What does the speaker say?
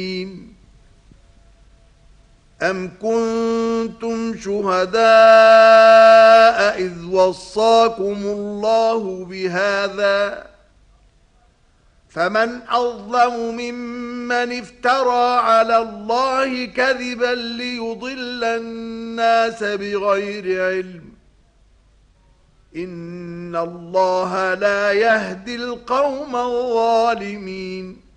أَمْ كُنتُمْ شُهَدَاءَ إِذْ وَصَّاكُمُ اللَّهُ بِهَذَا فَمَنْ أَظْلَمُ مِمَّنِ افْتَرَى عَلَى اللَّهِ كَذِبًا لِيُضِلَّ النَّاسَ بِغَيْرِ عِلْمٍ إِنَّ اللَّهَ لَا يَهْدِي الْقَوْمَ الظَّالِمِينَ